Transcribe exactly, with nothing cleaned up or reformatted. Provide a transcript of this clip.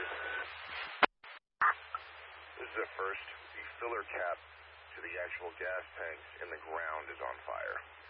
This is a first. The filler cap to the actual gas tanks in the ground is on fire.